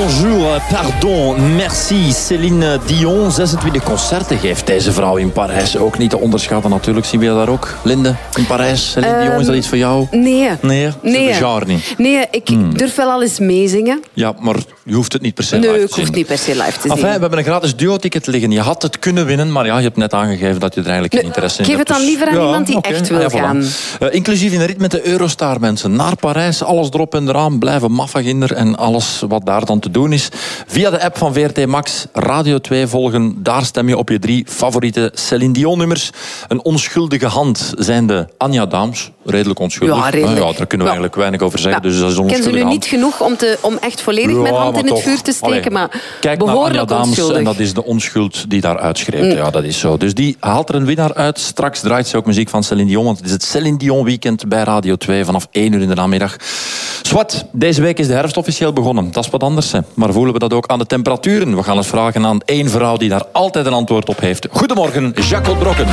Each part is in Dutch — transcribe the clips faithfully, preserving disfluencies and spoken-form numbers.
bonjour, pardon, merci. Céline Dion, zesentwintig concerten geeft deze vrouw in Parijs. Ook niet te onderschatten natuurlijk. Zien we daar ook? Linde, in Parijs. Céline um, Dion, is dat iets voor jou? Nee. Nee? Nee. Het genre niet? Nee, ik hmm. durf wel al eens meezingen. Ja, maar je hoeft het niet per se nee, live te zien. Nee, ik hoef niet per se live te zien. zien. We hebben een gratis duo-ticket liggen. Je had het kunnen winnen, maar ja, je hebt net aangegeven dat je er eigenlijk geen nee, interesse in hebt. Geef het dan liever aan ja, iemand die okay. echt wil ja, voilà. gaan. Uh, inclusief in de rit met de Eurostar, mensen. Naar Parijs, alles erop en eraan. Blijven maffaginder en alles wat daar dan te doen is. Via de app van V R T Max, Radio twee volgen. Daar stem je op je drie favoriete Céline Dion nummers. Een onschuldige hand zijn de Anja Daams. Redelijk onschuldig. Ja, redelijk. Uh, ja, daar kunnen we ja. eigenlijk weinig over zeggen. Ja. Dus dat is ken ze nu hand. niet genoeg om, te, om echt volledig ja, met hand in het toch. vuur te steken. Allee, maar kijk behoorlijk naar Anja Daams onschuldig. En dat is de onschuld die daar uitschreeuwt. Mm. Ja, dat is zo. Dus die haalt er een winnaar uit. Straks draait ze ook muziek van Céline Dion. Want het is het Céline Dion weekend bij Radio twee vanaf één uur in de namiddag. Swat, deze week is de herfst officieel begonnen. Dat is wat anders. Hè. Maar voelen we dat ook aan de temperaturen? We gaan het vragen aan één vrouw die daar altijd een antwoord op heeft. Goedemorgen, Jacqueline Brokken.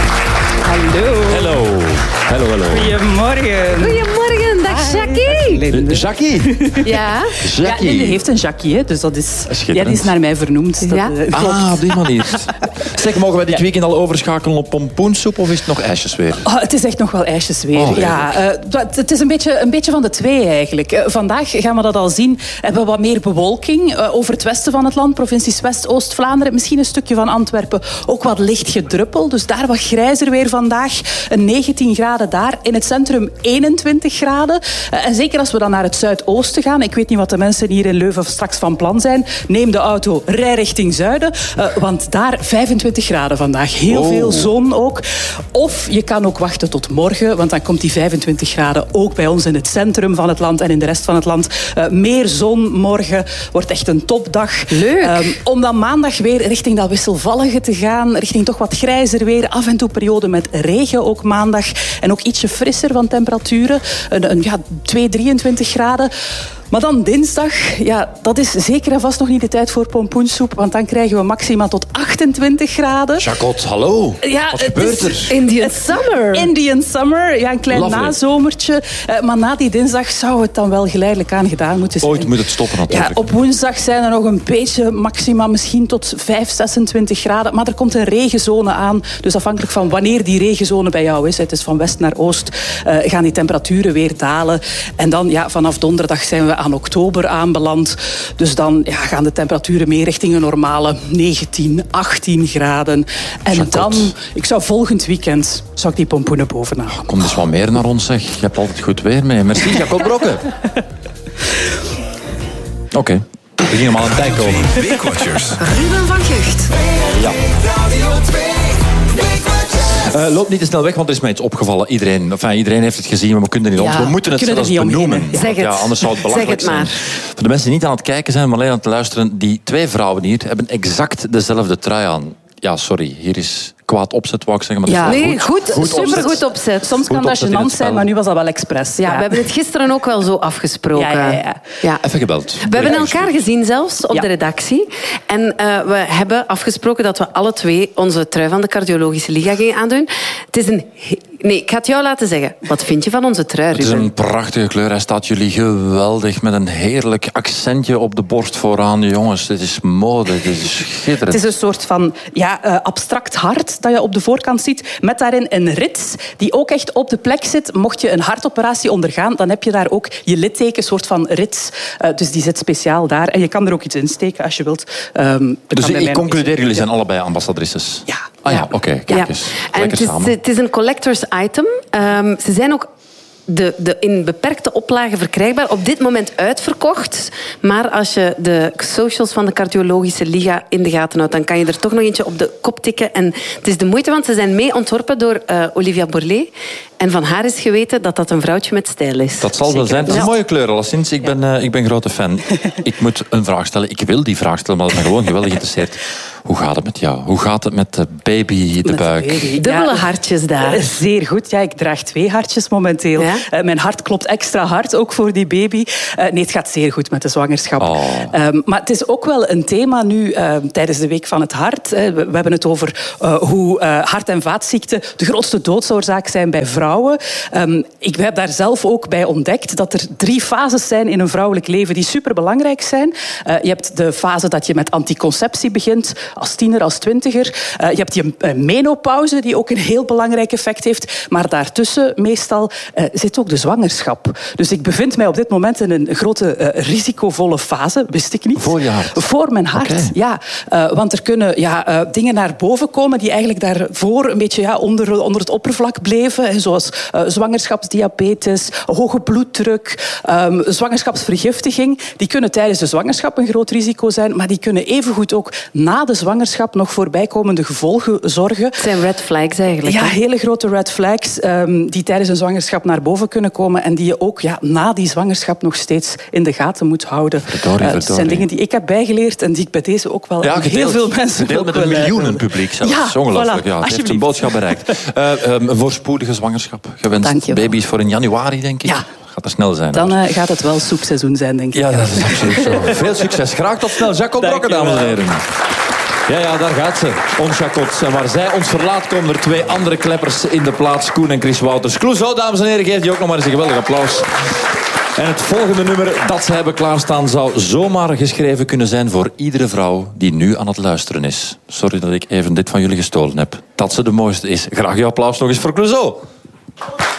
Hallo. Hallo. Hallo, hallo. Goedemorgen. Goedemorgen, dag Jackie. Jackie? Ja. Jackie. Ja, Linde heeft een Jackie, hè, dus dat is, ja, die is naar mij vernoemd. Dat, ja. uh, ah, op die manier. Zeg, mogen wij dit ja. weekend al overschakelen op pompoensoep of is het nog ijsjes weer? Oh, het is echt nog wel ijsjes weer. Oh, ja, uh, het is een beetje, een beetje van de twee eigenlijk. Uh, vandaag gaan we dat al zien. Hebben we wat meer bewolking uh, over het westen van het land. Provincies West, Oost-Vlaanderen, misschien een stukje van Antwerpen. Ook wat licht gedruppel, dus daar wat grijzer weer vandaag. Een negentien graden daar. In het centrum eenentwintig graden. Uh, en zeker als we dan naar het zuidoosten gaan. Ik weet niet wat de mensen hier in Leuven straks van plan zijn. Neem de auto, rij richting zuiden. Uh, want daar vijfentwintig graden vandaag. Heel oh. veel zon ook. Of je kan ook wachten tot morgen. Want dan komt die vijfentwintig graden ook bij ons in het centrum van het land en in de rest van het land. Uh, meer zon morgen. Wordt echt een topdag. Leuk. Um, om dan maandag weer richting dat wisselvallige te gaan. Richting toch wat grijzer weer. Af en toe periode met regen ook maandag. En ook ietsje frisser van temperaturen. Een, een, ja, twee, drieëntwintig graden. Maar dan dinsdag, ja, dat is zeker en vast nog niet de tijd voor pompoensoep. Want dan krijgen we maxima tot achtentwintig graden. Jacqueline, hallo. Ja, wat gebeurt er? Indian Summer. Indian Summer, ja, een klein Lovely. nazomertje. Uh, maar na die dinsdag zou het dan wel geleidelijk aan gedaan moeten zijn. Ooit moet het stoppen natuurlijk. Ja, op woensdag zijn er nog een beetje maxima, misschien tot vijf, zesentwintig graden. Maar er komt een regenzone aan. Dus afhankelijk van wanneer die regenzone bij jou is, het is van west naar oost, uh, gaan die temperaturen weer dalen. En dan, ja, vanaf donderdag zijn we aan oktober aanbeland. Dus dan ja, gaan de temperaturen meer richting een normale negentien, achttien graden. En Chakot. dan, ik zou volgend weekend, zou ik die pompoenen bovenaan. Oh, kom dus wat meer naar ons, zeg. Je hebt altijd goed weer mee. Merci, Jacqueline Brokken. Oké, okay. We gingen maar aan het tijd komen. Weekwatchers. Ruben van Gucht. Ja. Uh, loop niet te snel weg, want er is mij iets opgevallen. Iedereen, enfin, iedereen heeft het gezien, maar we kunnen het niet. Ja, we moeten het zelfs benoemen. Zeg het. Ja, anders zou het belachelijk zeg het maar. zijn. Voor de mensen die niet aan het kijken zijn, maar alleen aan het luisteren, die twee vrouwen hier hebben exact dezelfde trui aan. Ja, sorry, hier is kwaad opzet, wou ik zeggen. Maar ja, dat is nee, goed, goed, goed super opzet. goed opzet. Soms goed kan dat gênant zijn, maar nu was dat wel expres. Ja, ja, we hebben het gisteren ook wel zo afgesproken. Ja, ja, ja. ja. Even gebeld. We hebben elkaar gezien zelfs op ja. de redactie. En uh, we hebben afgesproken dat we alle twee onze trui van de Cardiologische Liga gingen aandoen. Het is een... Nee, ik ga het jou laten zeggen. Wat vind je van onze trui, Ruben? Het is een prachtige kleur. Hij staat jullie geweldig. Met een heerlijk accentje op de borst vooraan. Jongens, dit is mode. Dit is schitterend. Het is een soort van ja, uh, abstract hart dat je op de voorkant ziet. Met daarin een rits die ook echt op de plek zit. Mocht je een hartoperatie ondergaan, dan heb je daar ook je litteken, een soort van rits. Uh, dus die zit speciaal daar. En je kan er ook iets in steken als je wilt. Um, dus ik concludeer, jullie zijn allebei ambassadrices? Ja. Ah ja, oké. Okay, kijk ja. eens. En het is, het is een collectors item. Um, ze zijn ook de, de in beperkte oplagen verkrijgbaar. Op dit moment uitverkocht. Maar als je de socials van de Cardiologische Liga in de gaten houdt, dan kan je er toch nog eentje op de kop tikken. En het is de moeite, want ze zijn mee ontworpen door uh, Olivia Borlée. En van haar is geweten dat dat een vrouwtje met stijl is. Dat zal wel zijn. Het is een mooie kleur, alleszins. Ik ben, uh, ik ben grote fan. Ik moet een vraag stellen. Ik wil die vraag stellen, maar dat me gewoon geweldig interesseert. Hoe gaat het met jou? Hoe gaat het met de baby, de met buik? De baby. Dubbele ja, hartjes daar. Zeer goed. Ja, ik draag twee hartjes momenteel. Ja? Uh, mijn hart klopt extra hard, ook voor die baby. Uh, nee, het gaat zeer goed met de zwangerschap. Oh. Um, maar het is ook wel een thema nu uh, tijdens de Week van het Hart. Uh, we, we hebben het over uh, hoe uh, hart- en vaatziekten de grootste doodsoorzaak zijn bij vrouwen. vrouwen. Um, ik heb daar zelf ook bij ontdekt dat er drie fases zijn in een vrouwelijk leven die superbelangrijk zijn. Uh, je hebt de fase dat je met anticonceptie begint, als tiener, als twintiger. Uh, je hebt die uh, menopauze, die ook een heel belangrijk effect heeft. Maar daartussen, meestal, uh, zit ook de zwangerschap. Dus ik bevind mij op dit moment in een grote uh, risicovolle fase, wist ik niet. Voor je hart? Voor mijn hart, okay. ja. Uh, want er kunnen ja, uh, dingen naar boven komen die eigenlijk daarvoor een beetje ja, onder, onder het oppervlak bleven. Hè, zoals uh, zwangerschapsdiabetes, hoge bloeddruk, um, zwangerschapsvergiftiging. Die kunnen tijdens de zwangerschap een groot risico zijn, maar die kunnen evengoed ook na de zwangerschap nog voorbijkomende gevolgen zorgen. Het zijn red flags eigenlijk. Ja, hè? hele grote red flags um, die tijdens een zwangerschap naar boven kunnen komen en die je ook ja, na die zwangerschap nog steeds in de gaten moet houden. Verdorie, uh, het zijn dingen die ik heb bijgeleerd en die ik bij deze ook wel ja, aan gedeeld, heel veel mensen gedeeld met een miljoenen publiek zelfs. Ja, ongelooflijk. voilà, Ja, het heeft een boodschap bereikt. Uh, um, een voorspoedige zwangerschap. Gewenst baby's voor in januari, denk ik. Ja. Gaat er snel zijn. Dan uh, gaat het wel soepseizoen zijn, denk ik. Ja, dat is absoluut zo. Veel succes. Graag tot snel. Jacques Brokken, dames en heren. Ja, ja, daar gaat ze. Ons Jacques. En waar zij ons verlaat, komen er twee andere kleppers in de plaats. Koen en Chris Wouters. Clouseau, dames en heren, geeft die ook nog maar eens een geweldig applaus. En het volgende nummer dat ze hebben klaarstaan zou zomaar geschreven kunnen zijn voor iedere vrouw die nu aan het luisteren is. Sorry dat ik even dit van jullie gestolen heb. Dat ze de mooiste is. Graag je applaus nog eens voor Clouseau.